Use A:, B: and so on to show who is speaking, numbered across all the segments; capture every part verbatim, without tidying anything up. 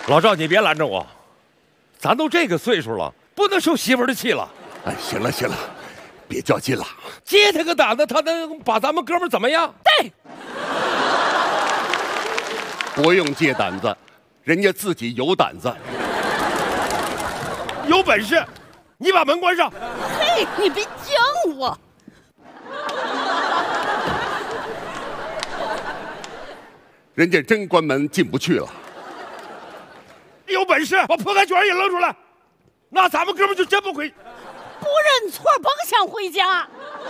A: 老赵，你别拦着我，咱都这个岁数了，不能受媳妇儿的气了。
B: 哎，行了行了，别较劲了。
A: 借他个胆子，他能把咱们哥们儿怎么样？
C: 对，
B: 不用借胆子，人家自己有胆子。
A: 有本事，你把门关上。
C: 嘿，你别犟我。
B: 人家真关门进不去了。
A: 有本事把铺盖卷也扔出来，那咱们哥们就真不回。
C: 不认错，甭想回家。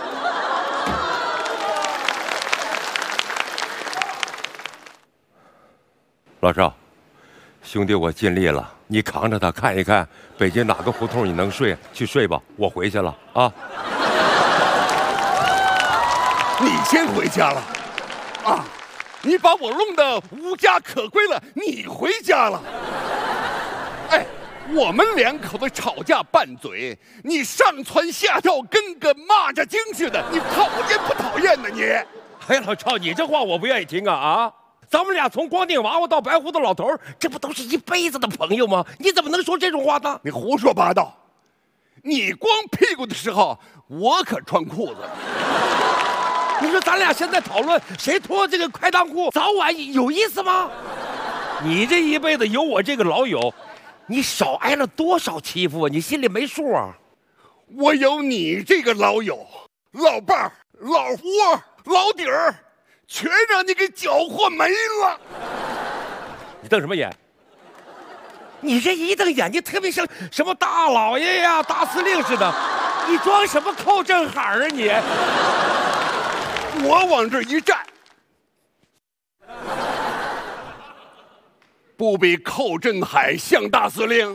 A: 老赵，兄弟，我尽力了，你扛着他看一看，北京哪个胡同你能睡，去睡吧，我回去了啊。
B: 你先回家了，啊，你把我弄得无家可归了，你回家了。哎，我们两口子吵架拌嘴，你上蹿下跳，跟个蚂蚱精似的，你讨厌不讨厌呢你？
A: 哎呀，老赵，你这话我不愿意听啊啊！咱们俩从光腚娃娃到白胡子老头，这不都是一辈子的朋友吗？你怎么能说这种话呢？
B: 你胡说八道！你光屁股的时候，我可穿裤子。
A: 你说咱俩现在讨论谁脱这个开裆裤，早晚有意思吗？你这一辈子有我这个老友，你少挨了多少欺负啊？你心里没数啊？
B: 我有你这个老友、老伴儿、老窝、老底儿，全让你给搅和没了。
A: 你瞪什么眼？你这一瞪眼睛，特别像什么大老爷呀、大司令似的。你装什么靠正行啊你？
B: 我往这一站，不比寇振海像大司令？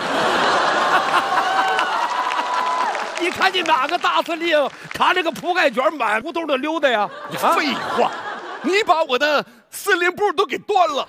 A: 你看见哪个大司令扛着个铺盖卷满胡同的溜达呀？
B: 废话，你把我的司令部都给端了。